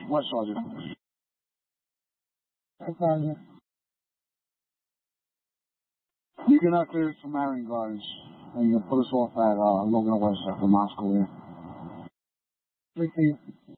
What, Sergeant? I found you. You can clear it from Marion Gardens, and you can put us off at Logan West after Moscow there. 3 feet.